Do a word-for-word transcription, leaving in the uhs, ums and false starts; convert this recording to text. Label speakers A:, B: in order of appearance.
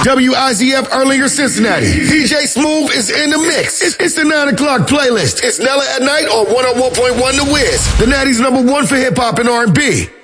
A: W I Z F Erlinger, Cincinnati. D J Smooth is in the mix. It's, it's the nine o'clock playlist. It's Nella at Night on one oh one point one The Wiz. The Natty's number one for hip hop and R and B.